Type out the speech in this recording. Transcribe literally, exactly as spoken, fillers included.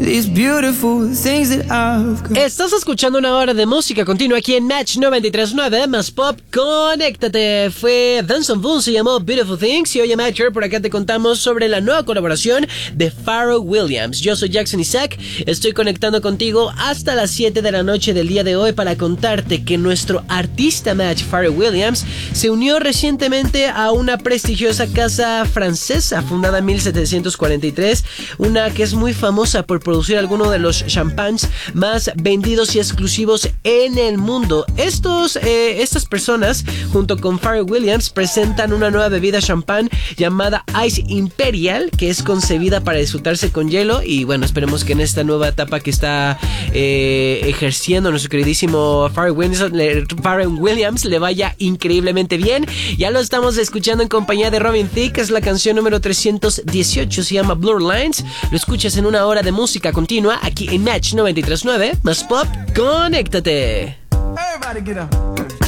these beautiful things that I've got. Estás escuchando una hora de música continua aquí en Match noventa y tres punto nueve más Pop. Conéctate. Fue Danson Boone, se llamó Beautiful Things. Y hoy en Matcher por acá te contamos sobre la nueva colaboración de Pharrell Williams. Yo soy Jackson Isaac. Estoy conectando contigo hasta las siete de la noche del día de hoy para contarte que nuestro artista Match, Pharrell Williams, se unió recientemente a una prestigiosa casa francesa fundada en mil setecientos cuarenta y tres, una que es muy famosa por producir algunos de los champagnes más vendidos y exclusivos en el mundo. Estos, eh, estas personas, junto con Pharrell Williams, presentan una nueva bebida champán llamada Ice Imperial, que es concebida para disfrutarse con hielo. Y bueno, esperemos que en esta nueva etapa que está eh, ejerciendo nuestro queridísimo Pharrell Williams, le, Pharrell Williams le vaya increíblemente bien. Ya lo estamos escuchando en compañía de Robin Thicke, es la canción número trescientos dieciocho, se llama Blur Lines. Lo escuchas en una hora de música continua aquí en Match noventa y tres punto nueve más Pop. Conéctate. Everybody get up.